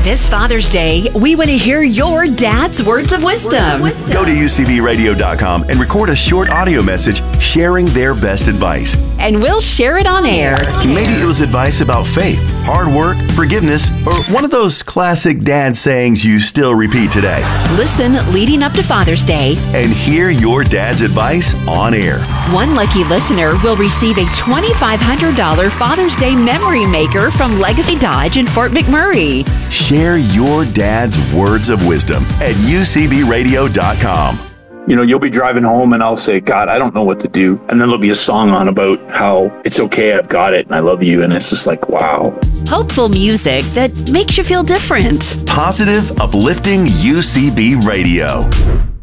This Father's Day, we want to hear your dad's words of wisdom. Go to ucbradio.com and record a short audio message sharing their best advice. And we'll share it on air. Maybe it was advice about faith, hard work, forgiveness, or one of those classic dad sayings you still repeat today. Listen leading up to Father's Day and hear your dad's advice on air. One lucky listener will receive a $2,500 Father's Day memory maker from Legacy Dodge in Fort McMurray. Share your dad's words of wisdom at ucbradio.com. You know, you'll be driving home and I'll say, God, I don't know what to do. And then there'll be a song on about how it's okay, I've got it, and I love you. And it's just like, wow. Hopeful music that makes you feel different. Positive, uplifting UCB Radio.